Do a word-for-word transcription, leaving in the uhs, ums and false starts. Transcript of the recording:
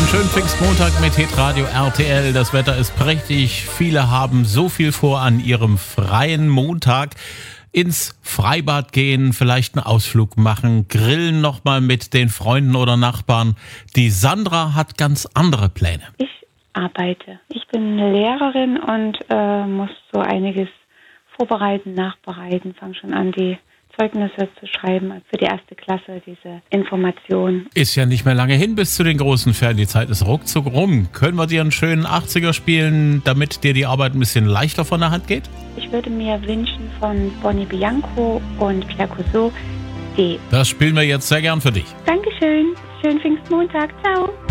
Einen schönen Pfingstmontag mit Hitradio R T L. Das Wetter ist prächtig. Viele haben so viel vor an ihrem freien Montag. Ins Freibad gehen, vielleicht einen Ausflug machen, grillen nochmal mit den Freunden oder Nachbarn. Die Sandra hat ganz andere Pläne. Ich arbeite. Ich bin Lehrerin und äh, muss so einiges vorbereiten, nachbereiten, fange schon an, die Zeugnisse zu schreiben für die erste Klasse, diese Information. Ist ja nicht mehr lange hin bis zu den großen Ferien. Die Zeit ist ruckzuck rum. Können wir dir einen schönen achtziger spielen, damit dir die Arbeit ein bisschen leichter von der Hand geht? Ich würde mir wünschen von Bonnie Bianco und Pierre Couseau D. Das spielen wir jetzt sehr gern für dich. Dankeschön. Schönen Pfingstmontag. Ciao.